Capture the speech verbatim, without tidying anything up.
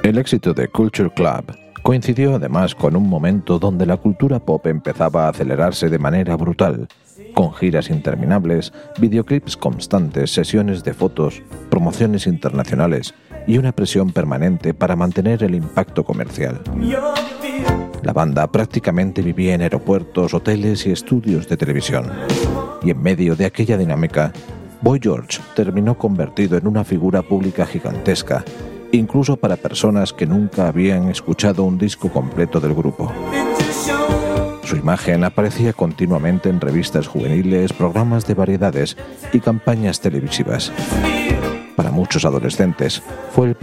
El éxito de Culture Club coincidió además con un momento donde la cultura pop empezaba a acelerarse de manera brutal, con giras interminables, videoclips constantes, sesiones de fotos, promociones internacionales y una presión permanente para mantener el impacto comercial. La banda prácticamente vivía en aeropuertos, hoteles y estudios de televisión. Y en medio de aquella dinámica, Boy George terminó convertido en una figura pública gigantesca, incluso para personas que nunca habían escuchado un disco completo del grupo. Su imagen aparecía continuamente en revistas juveniles, programas de variedades y campañas televisivas. Para muchos adolescentes, fue el